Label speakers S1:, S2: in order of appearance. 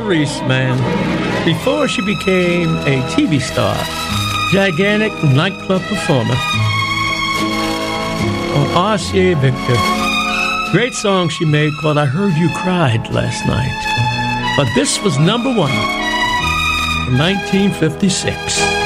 S1: Reese, man. Before she became a TV star, gigantic nightclub performer on RCA Victor. Great song she made called I Heard You Cried Last Night. But this was number one in 1956.